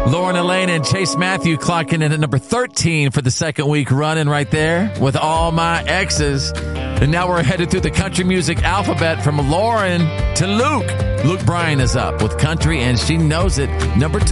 Lauren Elaine and Chase Matthew clocking in at number 13 for the second week running right there with All My Exes. And now we're headed through the country music alphabet from Lauren to Luke. Luke Bryan is up with Country and She Knows It, number 2.